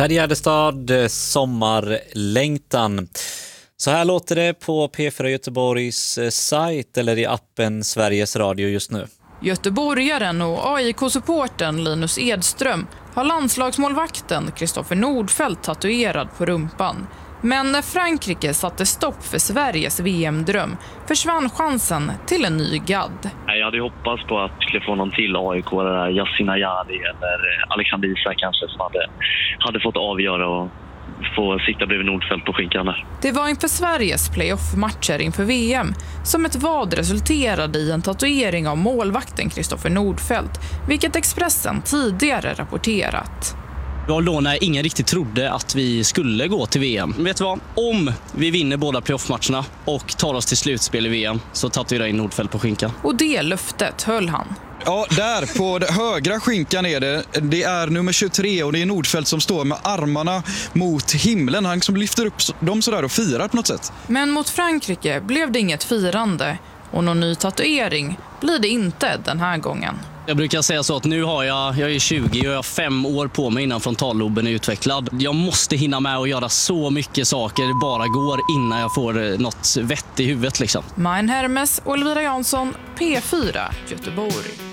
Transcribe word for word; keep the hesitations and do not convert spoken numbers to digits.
Ted Gärdestad, Sommarlängtan. Så här låter det på P fyra Göteborgs sajt eller i appen Sveriges Radio just nu. Göteborgaren och A I K-supporten Linus Edström har landslagsmålvakten Kristoffer Nordfeldt tatuerad på rumpan. Men när Frankrike satte stopp för Sveriges V M-dröm försvann chansen till en ny gadd. Jag hade hoppats på att jag skulle få någon till A I K, där Yasin Ayari eller Alexander Isak kanske, som hade, hade fått avgöra och få sitta bredvid Nordfeldt på skinkan där. Det var inför Sveriges playoff-matcher inför V M som ett vad resulterade i en tatuering av målvakten Kristoffer Nordfeldt, vilket Expressen tidigare rapporterat. Det var då när ingen riktigt trodde att vi skulle gå till V M. Men vet du vad? Om vi vinner båda playoff-matcherna och tar oss till slutspel i V M så tatuerar in Nordfeldt på skinkan. Och det löftet höll han. Ja, där på det högra skinkan är det. Det är nummer tjugotre och det är Nordfeldt som står med armarna mot himlen. Han som lyfter upp dem sådär och firar på något sätt. Men mot Frankrike blev det inget firande och någon ny tatuering blir det inte den här gången. Jag brukar säga så att nu har jag, jag är tjugo och jag har fem år på mig innan frontalloben är utvecklad. Jag måste hinna med att göra så mycket saker det bara går innan jag får något vett i huvudet liksom. Main Hermes och Elvira Jansson, P fyra Göteborg.